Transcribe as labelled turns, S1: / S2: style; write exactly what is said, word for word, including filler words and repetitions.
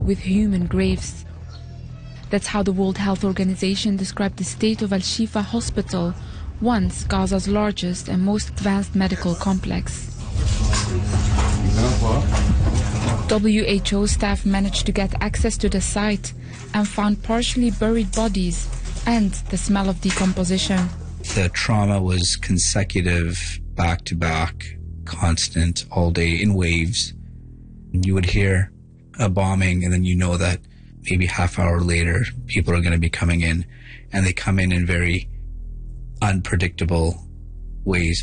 S1: with human graves. That's how the World Health Organization described the state of Al-Shifa Hospital, once Gaza's largest and most advanced medical complex. W H O staff managed to get access to the site and found partially buried bodies and the smell of decomposition.
S2: The trauma was consecutive, back to back, constant, all day, in waves. You would hear a bombing, and then you know that maybe half hour later, people are going to be coming in, and they come in in very unpredictable ways.